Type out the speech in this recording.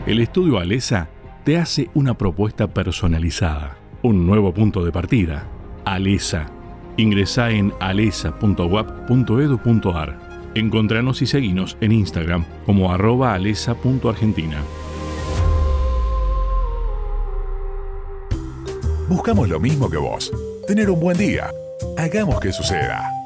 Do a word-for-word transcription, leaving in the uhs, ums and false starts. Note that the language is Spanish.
El estudio Alesa te hace una propuesta personalizada, un nuevo punto de partida. Alesa. Ingresá en alesa punto u a p punto e d u punto a r. Encontranos y seguinos en Instagram como arroba alesa punto argentina. Buscamos lo mismo que vos. Tener un buen día. Hagamos que suceda.